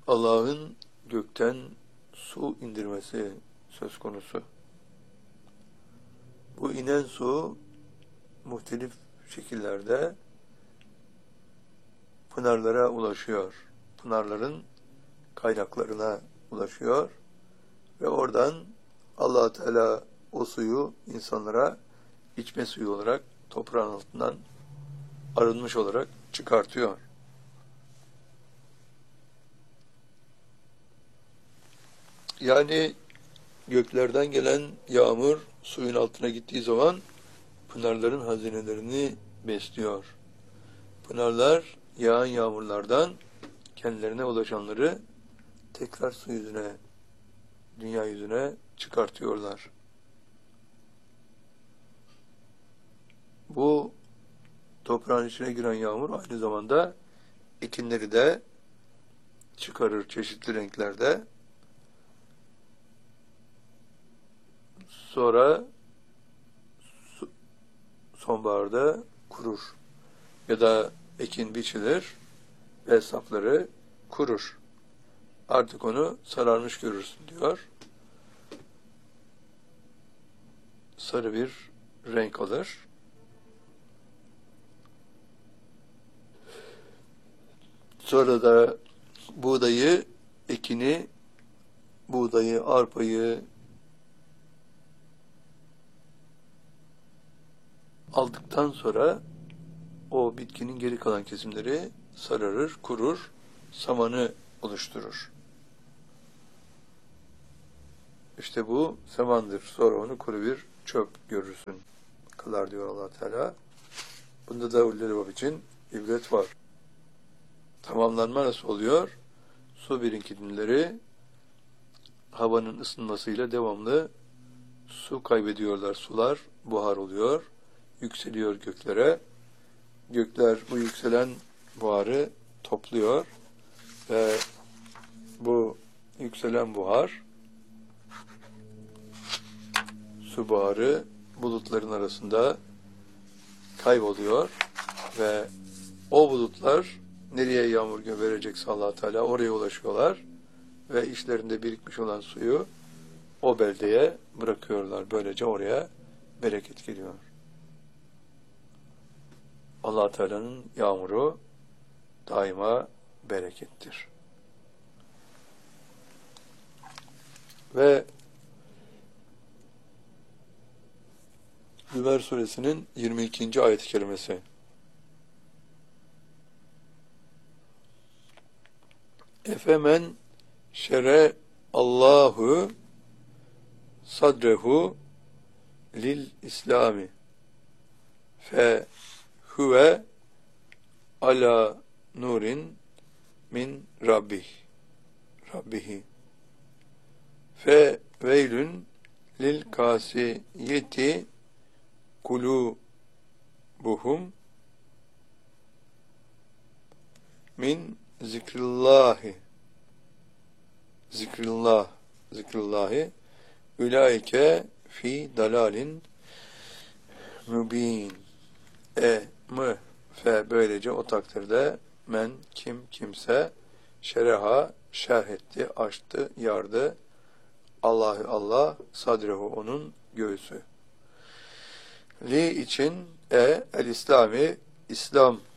Allah'ın gökten su indirmesi söz konusu. Bu inen su muhtelif şekillerde pınarlara ulaşıyor. Pınarların kaynaklarına ulaşıyor ve oradan Allah Teala o suyu insanlara içme suyu olarak toprağın altından arınmış olarak çıkartıyor. Yani göklerden gelen yağmur suyun altına gittiği zaman pınarların hazinelerini besliyor. Pınarlar yağan yağmurlardan kendilerine ulaşanları tekrar su yüzüne, dünya yüzüne çıkartıyorlar. Bu toprağın içine giren yağmur aynı zamanda ekinleri de çıkarır çeşitli renklerde. Sonra sonbaharda kurur. Ya da ekin biçilir ve sapları kurur. Artık onu sararmış görürsün diyor. Sarı bir renk alır. Sonra da buğdayı, ekini, buğdayı, arpayı aldıktan sonra o bitkinin geri kalan kesimleri sararır, kurur, samanı oluşturur. İşte bu samandır. Sonra onu kuru bir çöp görürsün. Kılar diyor Allah Teala. Bunda da ulul bab için ibret var. Tamamlanma nasıl oluyor? Su birikintileri havanın ısınmasıyla devamlı su kaybediyorlar. Sular buhar oluyor. Yükseliyor göklere. Gökler bu yükselen buharı topluyor ve bu yükselen buhar, su buharı bulutların arasında kayboluyor ve o bulutlar nereye yağmur verecekse Allah Teala oraya ulaşıyorlar ve içlerinde birikmiş olan suyu o beldeye bırakıyorlar. Böylece oraya bereket geliyor. Allah Teala'nın yağmuru daima berekettir. Ve Zümer suresinin 22. ayet-i kerimesi. Efemen şere Allahu sadrehu lil İslami fe huve ala nurin min rabbihi fe veylün lil kasiyeti kulubuhum min zikrillahi ulaike fi dalalin mübin fe böylece o takdirde men kimse şereha şerh etti, açtı, yardı Allah sadrehu onun göğsü li için el İslami İslam